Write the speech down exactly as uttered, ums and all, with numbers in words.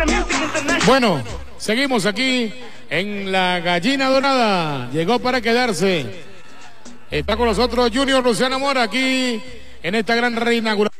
Bueno, seguimos aquí en la Gallina Dorada. Llegó para quedarse. Está con nosotros Junior Luciano Mora aquí en esta gran reinauguración.